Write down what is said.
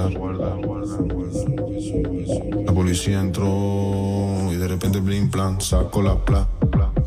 guardar. La policía entró y de repente bling plan, sacó la pla.